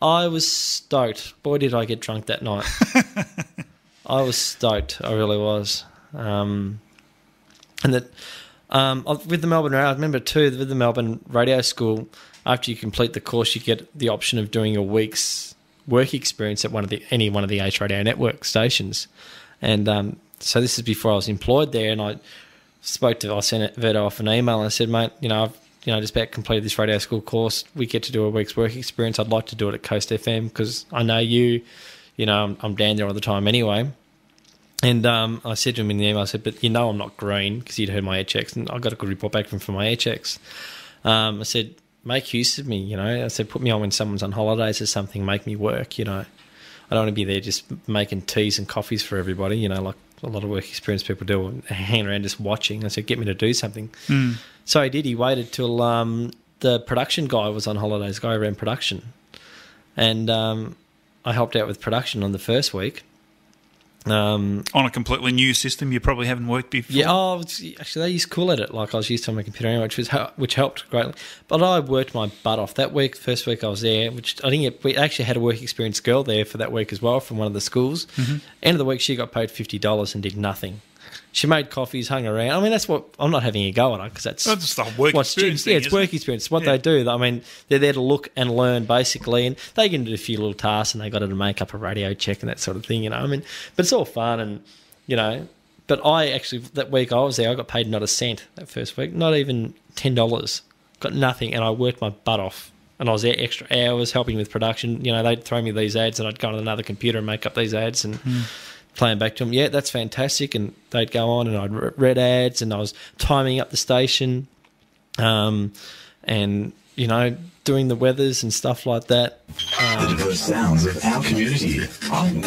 I was stoked. Boy, did I get drunk that night. I was stoked. I really was. And that with the Melbourne Radio, I remember too, with the Melbourne Radio School, after you complete the course, you get the option of doing a week's work experience at any one of the Ace Radio Network stations. And so this is before I was employed there, and I sent Verdo off an email and I said, mate, I've just about completed this radio school course. We get to do a week's work experience. I'd like to do it at Coast FM because I know I'm down there all the time anyway. And I said to him in the email, I said, but I'm not green, because he'd heard my air checks, and I got a good report back from my air checks. I said, make use of me, I said, put me on when someone's on holidays or something, make me work, I don't want to be there just making teas and coffees for everybody, like a lot of work experience people do, and hanging around just watching. I said, get me to do something. So he did. He waited till the production guy was on holidays, the guy who ran production. And I helped out with production on the first week. On a completely new system you probably haven't worked before. Yeah, actually they used Cool Edit, like I was used to on my computer anyway, which helped greatly. But I worked my butt off that week. First week I was there, which I think we actually had a work experience girl there for that week as well from one of the schools. End of the week she got paid $50 and did nothing. She made coffees, hung around. I mean, that's what I'm not having a go on her, because that's the work experience. It's work experience. It's what they do. I mean, they're there to look and learn basically, and they can do a few little tasks, and they got to make up a radio check and that sort of thing. I mean, but it's all fun, and But I actually that week I was there, I got paid not a cent that first week, not even $10. Got nothing, and I worked my butt off. And I was there extra hours helping with production. They'd throw me these ads, and I'd go on another computer and make up these ads and. Playing back to them, yeah, that's fantastic, and they'd go on, and I'd read ads, and I was timing up the station, and doing the weathers and stuff like that. The sounds of our community on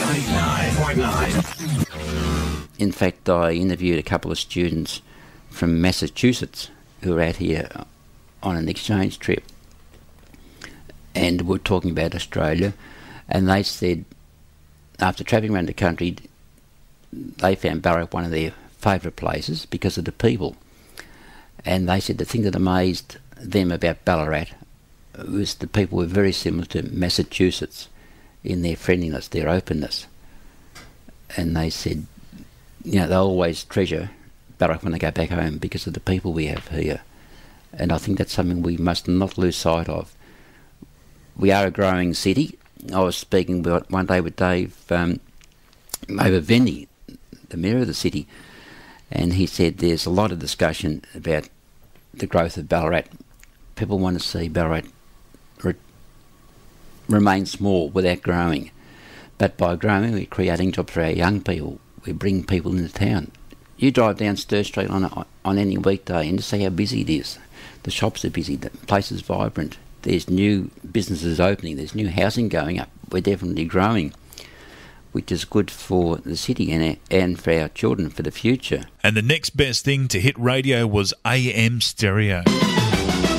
99.9. In fact, I interviewed a couple of students from Massachusetts who were out here on an exchange trip, and we're talking about Australia, and they said after travelling around the country, they found Ballarat one of their favourite places because of the people. And they said the thing that amazed them about Ballarat was the people were very similar to Massachusetts in their friendliness, their openness. And they said, they'll always treasure Ballarat when they go back home because of the people we have here. And I think that's something we must not lose sight of. We are a growing city. I was speaking one day with Dave over Venny, the mayor of the city, and he said there's a lot of discussion about the growth of Ballarat. People want to see Ballarat remain small without growing. But by growing, we're creating jobs for our young people. We bring people into town. You drive down Sturt Street on any weekday and just see how busy it is. The shops are busy, the place is vibrant. There's new businesses opening, there's new housing going up. We're definitely growing, which is good for the city and for our children for the future. And the next best thing to hit radio was AM stereo.